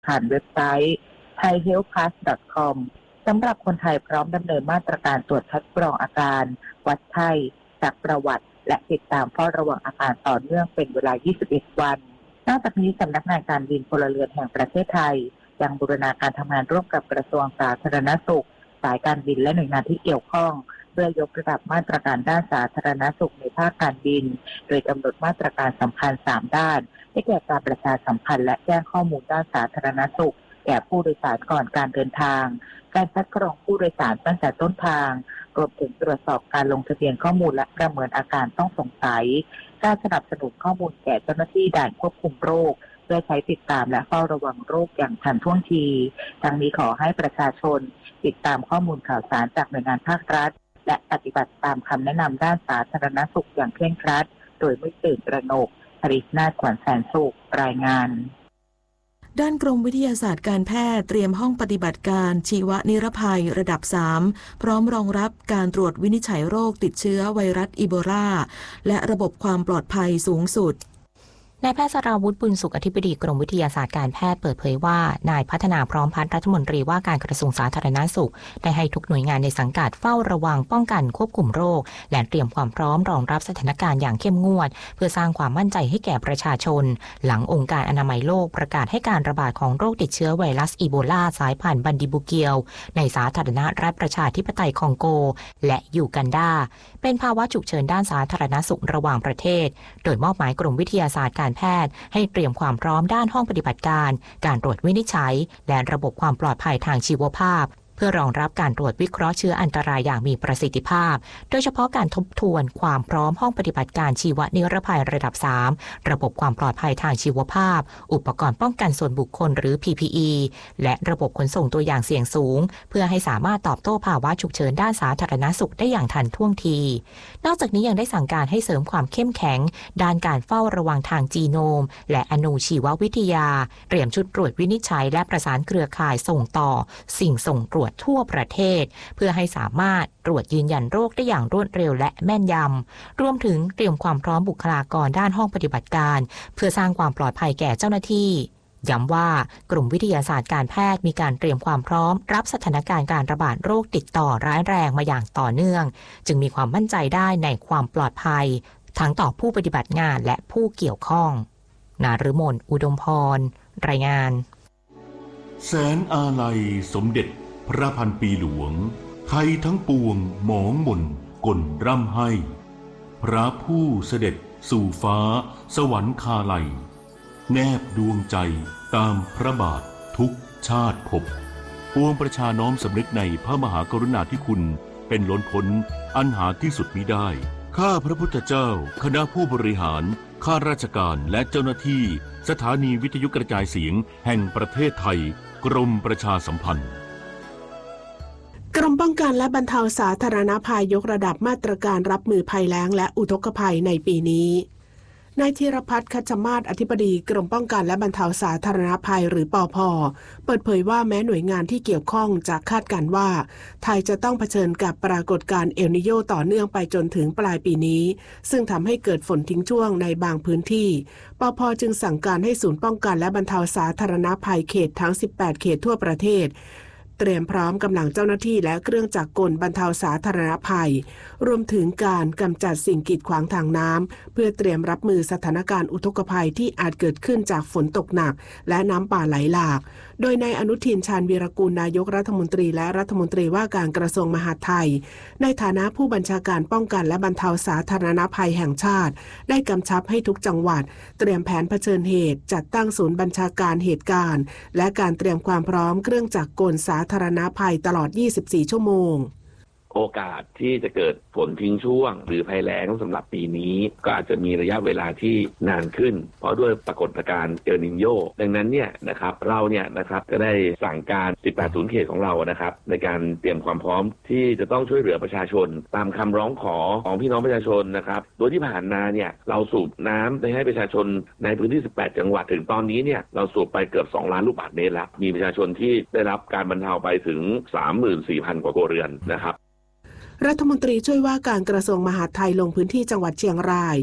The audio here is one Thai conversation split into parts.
ผ่านเว็บไซต์ thaihealthpass.com สำหรับคนไทยพร้อมดำเนินมาตรการตรวจคัดกรองอาการวัดไข้ซักประวัติและติดตามเฝ้าระวังอาการต่อเนื่องเป็นเวลา 21 วันนอกจากนี้สำนักงานการบินพลเรือนแห่งประเทศไทยยังบูรณาการทำงานร่วมกับกระทรวงสาธารณสุขสายการบินและหน่วยงานที่เกี่ยวข้องเพื่อยกระดับมาตรการด้านสาธารณสุขในภาคการบินโดยกำหนดมาตรการสำคัญ3ด้านได้แก่การประชาสัมพันธ์และแจ้งข้อมูลด้านสาธารณสุขแก่ผู้โดยสารก่อนการเดินทางการคัดกรองผู้โดยสารตั้งแต่ต้นทางรวมถึงตรวจสอบการลงทะเบียนข้อมูลและประเมินอาการต้องสงสัยการสนับสนุนข้อมูลแก่เจ้าหน้าที่ด่านควบคุมโรคเพื่อใช้ติดตามและเฝ้าระวังโรคอย่างทันท่วงทีทั้งนี้ขอให้ประชาชนติดตามข้อมูลข่าวสารจากหน่วยงานภาครัฐและปฏิบัติตามคำแนะนำด้านสาธารณสุขอย่างเคร่งครัดโดยไม่ตื่นตระหนกภริษนาถ ขวัญแสนสุขรายงานด้านกรมวิทยาศาสตร์การแพทย์เตรียมห้องปฏิบัติการชีวนิรภัยระดับ 3 พร้อมรองรับการตรวจวินิจฉัยโรคติดเชื้อไวรัสอีโบลาและระบบความปลอดภัยสูงสุดนายแพทย์สราวุฒิ บุญสุขอธิบดีกรมวิทยาศาสตร์การแพทย์เปิดเผยว่านายพัฒนาพร้อมพัฒน์รัฐมนตรีว่าการกระทรวงสาธารณสุขได้ให้ทุกหน่วยงานในสังกัดเฝ้าระวังป้องกันควบคุมโรคและเตรียมความพร้อมรองรับสถานการณ์อย่างเข้มงวดเพื่อสร้างความมั่นใจให้แก่ประชาชนหลังองค์การอนามัยโลกประกาศให้การระบาดของโรคติดเชื้อไวรัสอีโบลาสายพันธุ์บันดิบูเกียวในสาธารณรัฐประชาธิปไตยคองโกและยูกันดาเป็นภาวะฉุกเฉินด้านสาธารณสุขระหว่างประเทศโดยมอบหมายกรมวิทยาศาสตร์การแพทย์ให้เตรียมความพร้อมด้านห้องปฏิบัติการการตรวจวินิจฉัยและระบบความปลอดภัยทางชีวภาพเพื่อรองรับการตรวจวิเคราะห์เชื้ออันตรายอย่างมีประสิทธิภาพโดยเฉพาะการทบทวนความพร้อมห้องปฏิบัติการชีวนิรภัยระดับ 3 ระบบความปลอดภัยทางชีวภาพอุปกรณ์ป้องกันส่วนบุคคลหรือ PPE และระบบขนส่งตัวอย่างเสี่ยงสูงเพื่อให้สามารถตอบโต้ภาวะฉุกเฉินด้านสาธารณสุขได้อย่างทันท่วงทีนอกจากนี้ยังได้สั่งการให้เสริมความเข้มแข็งด้านการเฝ้าระวังทางจีโนมและอนุชีววิทยาเตรียมชุดตรวจวินิจฉัยและประสานเครือข่ายส่งต่อสิ่งส่งตรวจทั่วประเทศเพื่อให้สามารถตรวจยืนยันโรคได้อย่างรวดเร็วและแม่นยำรวมถึงเตรียมความพร้อมบุคลากรด้านห้องปฏิบัติการเพื่อสร้างความปลอดภัยแก่เจ้าหน้าที่ย้ำว่ากลุ่มวิทยาศาสตร์การแพทย์มีการเตรียมความพร้อมรับสถานการณ์การระบาดโรคติดต่อร้ายแรงมาอย่างต่อเนื่องจึงมีความมั่นใจได้ในความปลอดภัยทั้งต่อผู้ปฏิบัติงานและผู้เกี่ยวข้องนฤมล อุดมพรรายงานแสนอาลัยสมเด็จพระพันปีหลวงไทยทั้งปวงหมองหม่นก่นร่ำให้พระผู้เสด็จสู่ฟ้าสวรรคาลัยแนบดวงใจตามพระบาททุกชาติภพปวงประชาน้อมสำนึกในพระมหากรุณาธิคุณเป็นล้นพ้นอันหาที่สุดมิได้ข้าพระพุทธเจ้าคณะผู้บริหารข้าราชการและเจ้าหน้าที่สถานีวิทยุกระจายเสียงแห่งประเทศไทยกรมประชาสัมพันธ์กรมป้องกันและบรรเทาสาธารณภัยยกระดับมาตรการรับมือภัยแล้งและอุทกภัยในปีนี้นายธีรพัฒน์คัชมาศอธิบดีกรมป้องกันและบรรเทาสาธารณภัยหรือปภ.เปิดเผยว่าแม้หน่วยงานที่เกี่ยวข้องจะคาดการณ์ว่าไทยจะต้องเผชิญกับปรากฏการณ์เอลนิโญต่อเนื่องไปจนถึงปลายปีนี้ซึ่งทำให้เกิดฝนทิ้งช่วงในบางพื้นที่ปภ.จึงสั่งการให้ศูนย์ป้องกันและบรรเทาสาธารณภัยเขตทั้ง18เขตทั่วประเทศเตรียมพร้อมกำลังเจ้าหน้าที่และเครื่องจักรกลบรรเทาสาธารณภัยรวมถึงการกำจัดสิ่งกีดขวางทางน้ำเพื่อเตรียมรับมือสถานการณ์อุทกภัยที่อาจเกิดขึ้นจากฝนตกหนักและน้ำป่าไหลหลากโดยนายอนุทิน ชาญวีรกูลนายกรัฐมนตรีและรัฐมนตรีว่าการกระทรวงมหาดไทยในฐานะผู้บัญชาการป้องกันและบรรเทาสาธารณภัยแห่งชาติได้กำชับให้ทุกจังหวัดเตรียมแผนเผชิญเหตุจัดตั้งศูนย์บัญชาการเหตุการณ์และการเตรียมความพร้อมเครื่องจักรกลสาธารณภัยตลอด24ชั่วโมงโอกาสที่จะเกิดฝนทิ้งช่วงหรือภัยแล้งสำหรับปีนี้ก็อาจจะมีระยะเวลาที่นานขึ้นเพราะด้วยปรากฏการณ์เอลนิโญดังนั้นเนี่ยนะครับเราเนี่ยนะครับก็ได้สั่งการ18ศูนย์เขตของเรานะครับในการเตรียมความพร้อมที่จะต้องช่วยเหลือประชาชนตามคำร้องขอของพี่น้องประชาชนนะครับโดยที่ผ่านมาเนี่ยเราสูบน้ำไปให้ประชาชนในพื้นที่18จังหวัดถึงตอนนี้เนี่ยเราสูบไปเกือบ2ล้านลูกบาศก์เมตรแล้วมีประชาชนที่ได้รับการบรรเทาไปถึง 34,000 กว่าครัวเรือนนะครับรัฐมนตรีช่วยว่าการกระทรวงมหาดไทยลงพื้นที่จังหวัดเชียงราย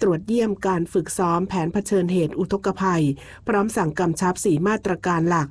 ตรวจเยี่ยมการฝึกซ้อมแผนเผชิญเหตุอุทกภัยพร้อมสั่งกำชับ4มาตรการหลัก